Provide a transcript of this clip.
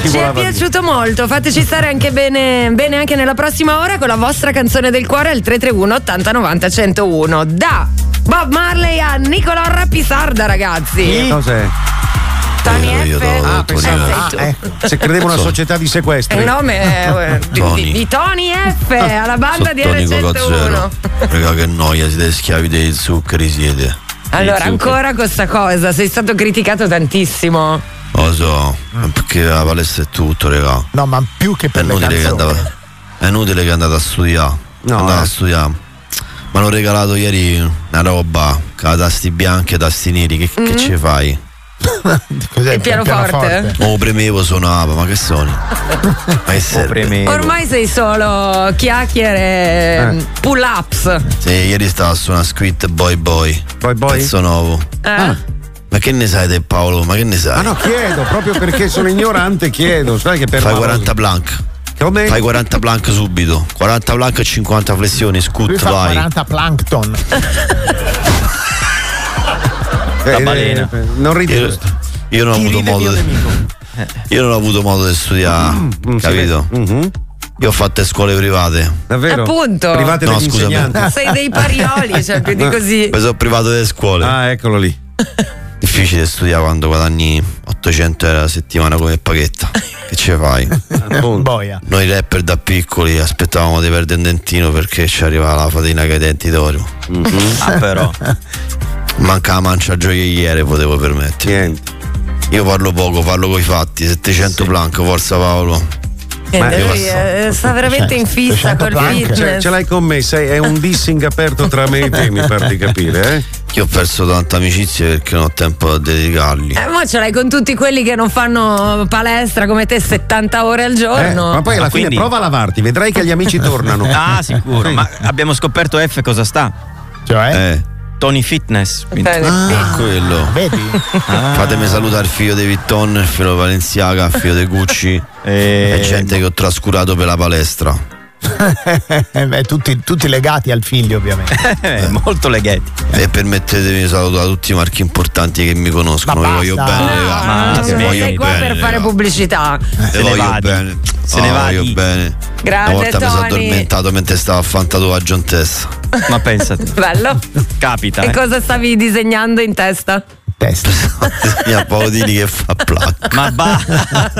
Ci è piaciuto molto, fateci stare anche bene anche nella prossima ora con la vostra canzone del cuore al 331 80 90 101. Da Bob Marley a Nicolò Rapisarda, ragazzi. Cos'è? Tony F. Se credevo una società di sequestri. Il nome è di Tony F alla banda di R101. Raga, che noia, siete schiavi dei zuccheri, siete. Allora, ancora questa cosa, sei stato criticato tantissimo. Lo so, perché la palestra è tutto, raga. No, ma più che per le canzoni. È inutile che andate a studiare. Andate a studiare. Mi hanno regalato ieri una roba con la tasti bianchi e tasti neri. Che ci fai? Cos'è il pianoforte? Premevo, suonava, ma che suoni? Ormai sei solo chiacchiere, pull ups. Sì, ieri stavo a suonare Squid Boy. Pezzo nuovo. Ma che ne sai te, Paolo? Ma che ne sai? Ma no, chiedo, proprio perché sono ignorante, chiedo. Sai che per fai 40 plank. Come? Fai 40 plank subito. 40 plank e 50 flessioni, scut, vai. 40 plankton. La balena. Non ridi. Io non ho avuto modo io non ho avuto modo di studiare, capito? Io ho fatto scuole private. Davvero? Appunto. Private no, degli insegnanti. Sei dei parioli, cioè più di così. Sono privato delle scuole. Ah, eccolo lì. Difficile studiare quando guadagni 800 euro a settimana come paghetta. Che ce fai? Boia. Noi rapper da piccoli aspettavamo di perdere un dentino perché ci arrivava la fatina con i denti d'oro. Però manca la mancia gioielliere, potevo permettere. Niente. Io parlo poco, parlo coi fatti. 700 plank, forza Paolo. Lui sta veramente in fissa col fitness. Ce l'hai con me, è un dissing aperto tra me e te, mi pare di capire, Io ho perso tante amicizie perché non ho tempo da dedicarli. Ma ce l'hai con tutti quelli che non fanno palestra come te 70 ore al giorno. Ma poi alla fine prova a lavarti, vedrai che gli amici tornano. Ah, sicuro. Ma abbiamo scoperto F cosa sta? Cioè? Tony Fitness. Quello. Vedi? Fatemi salutare il figlio di Vitton, il figlio di Balenciaga, il figlio di Gucci e gente che ho trascurato per la palestra. Tutti legati al figlio, ovviamente. Molto legati. E permettetemi di salutare tutti i marchi importanti che mi conoscono. Vi voglio bene, ragazzi. Non sei qua per fare pubblicità. Vi voglio bene. Se ne va bene. Grazie, una volta Tony. mi sono addormentato mentre stavo a fare un tatuaggio in testa. Ma pensate. Bello. Capita. E cosa stavi disegnando in testa? Testa. Mia Paolini che fa plac. Ma